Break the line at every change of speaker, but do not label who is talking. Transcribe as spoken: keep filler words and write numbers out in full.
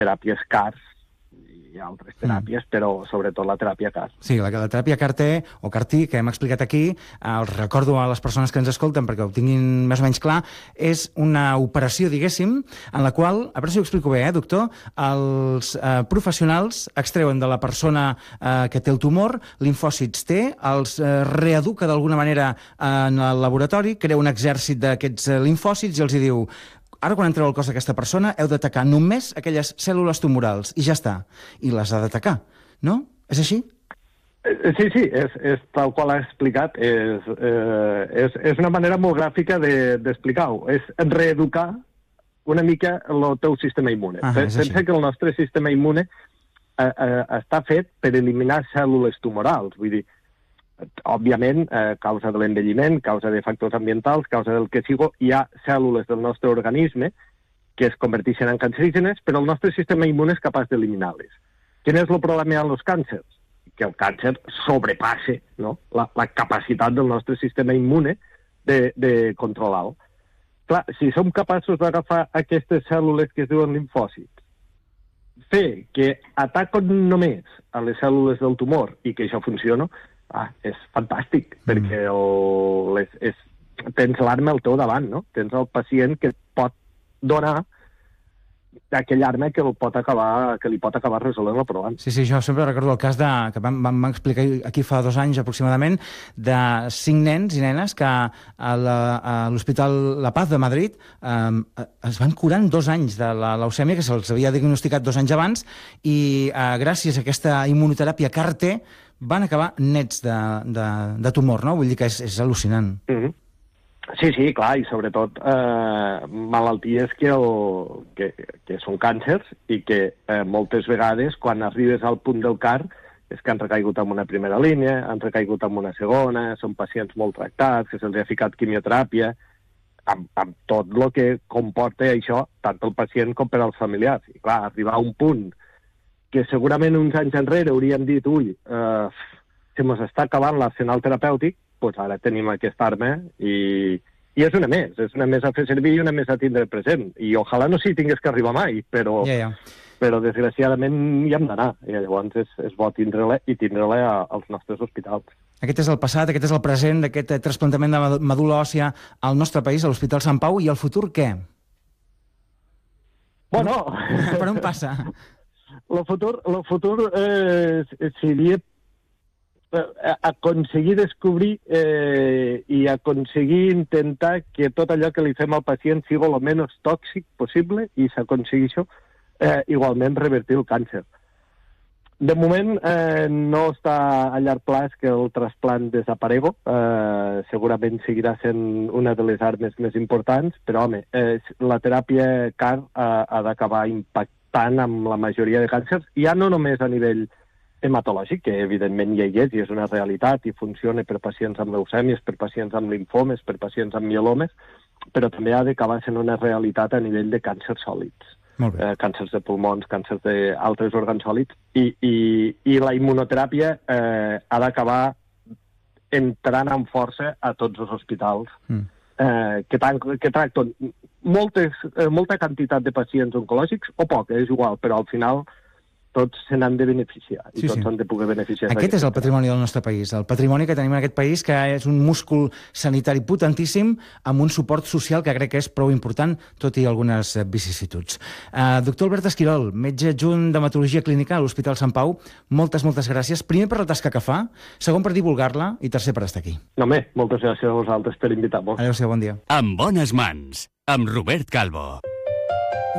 teràpies C A R i altres teràpies, mm. però sobretot la teràpia C A R.
Sí, la, la teràpia C A R T o C A R T, que hem explicat aquí, eh, els recordo a les persones que ens escolten perquè ho tinguin més o menys clar, és una operació, diguéssim, en la qual, a veure si ho explico bé, eh, doctor, els eh, professionals extreuen de la persona eh, que té el tumor, linfòcits T, els eh, reeduca d'alguna manera en el laboratori, crea un exèrcit d'aquests eh, linfòcits i els hi diu: ara, quan entreu al cos d'aquesta persona, heu d'atacar només aquelles cèl·lules tumorals, i ja està. I les ha d'atacar, no? És així?
Sí, sí, és, és tal qual ha explicat. És, eh, és, és una manera molt gràfica d'explicar-ho. De, és reeducar una mica el teu sistema immune. Ah, Pensa que el nostre sistema immune eh, eh, està fet per eliminar cèl·lules tumorals. Vull dir, òbviament, a causa de l'envelliment, causa de factors ambientals, causa del que sigui, hi ha cèl·lules del nostre organisme que es converteixen en cancerígenes, però el nostre sistema immune és capaç d'eliminar-les. Quin és el problema amb els càncers? Que el càncer sobrepassa, no?, la, la capacitat del nostre sistema immune de, de controlar-ho. Clar, si som capaços d'agafar aquestes cèl·lules que es diuen linfòcits, fer que ataquen només a les cèl·lules del tumor i que això funciona, ah, és fantàstic, mm. perquè el, les, és, tens l'arma al teu davant, no? Tens el pacient que et pot donar aquell arma que, el pot acabar, que li pot acabar resolent el problema.
Sí, sí, jo sempre recordo el cas de, que vam, vam explicar aquí fa dos anys aproximadament, de cinc nens i nenes que a l'Hospital La Paz de Madrid eh, es van curar en dos anys de la leucèmia, que se'ls havia diagnosticat dos anys abans, i eh, gràcies a aquesta immunoteràpia C A R T van acabar nets de, de, de tumor, no? Vull dir que és, és al·lucinant.
Mm-hmm. Sí, sí, clar, i sobretot eh, malalties que, el, que, que són càncers i que eh, moltes vegades, quan arribes al punt del C A R, és que han recaigut en una primera línia, han recaigut en una segona, són pacients molt tractats, que se'ls ha ficat quimioteràpia, amb, amb tot el que comporta això, tant pel pacient com per als familiars. I clar, arribar a un punt que segurament uns anys enrere hauríem dit, ui, eh, se mos està acabant l'arsenal terapèutic, doncs ara tenim aquesta arma i, i és una més, és una més a fer servir i una més a tindre present. I ojalà no s'hi tingués que arribar mai, però,
yeah, yeah.
però desgraciadament hi hem d'anar. I llavors és, és bo tindre-la i tindre-la als nostres hospitals.
Aquest és el passat, aquest és el present d'aquest trasplantament de medul·la òssia al nostre país, a l'Hospital Sant Pau, i el futur què?
Bueno...
Per on passa?
El futur, el futur eh, seria aconseguir descobrir eh, i aconseguir intentar que tot allò que li fem al pacient sigui el menys tòxic possible i s'aconseguir això, eh, igualment revertir el càncer. De moment eh, no està a llarg plaç que el trasplant desaparego, eh, segurament seguirà sent una de les armes més importants, però home, eh, la teràpia C A R ha, ha d'acabar impactant amb la majoria de càncers, ja no només a nivell hematològic, que evidentment ja hi és i és una realitat i funciona per pacients amb leucèmies, per pacients amb linfomes, per pacients amb mielomes, però també ha d'acabar sent una realitat a nivell de càncers sòlids. Eh, càncers de pulmons, càncers d'altres òrgans sòlids, i, i, i la immunoteràpia eh, ha d'acabar entrant amb força a tots els hospitals mm. eh, que, tan, que tracten moltes, eh, molta quantitat de pacients oncològics, o poc, és igual, però al final tots se n'han de beneficiar i sí, tots s'han sí. de poder beneficiar.
Aquest és el patrimoni del nostre país, el patrimoni que tenim en aquest país, que és un múscul sanitari potentíssim amb un suport social que crec que és prou important, tot i algunes vicissituds. Uh, doctor Albert Esquirol, metge adjunt d'hematologia clínica a l'Hospital Sant Pau, moltes, moltes gràcies. Primer per la tasca que fa, segon per divulgar-la i tercer per estar aquí.
No, home, moltes gràcies a vosaltres per invitar-vos.
Adéu-siau, bon dia.
En bones mans, amb Robert Calvo.